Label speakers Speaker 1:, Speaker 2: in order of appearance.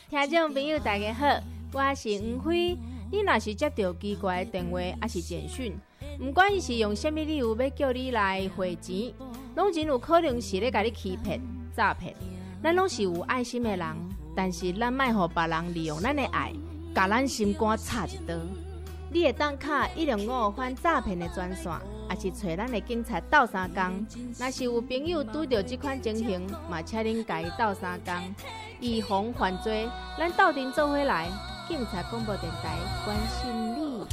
Speaker 1: 听众朋友大家好，我是黄辉。你若是接到奇怪的电话还是简讯，不管伊是用什么理由要叫你来汇钱，拢真有可能是咧甲你欺骗、诈骗。咱拢是有爱心的人，但是咱莫互别人利用咱的爱，甲咱心肝插一刀。你会当卡105反诈骗的专线，也是找咱的警察斗相共。若是有朋友拄到这款情形，嘛请恁家己斗相共，预防犯罪。咱斗阵做伙来，警察广播电台关心你。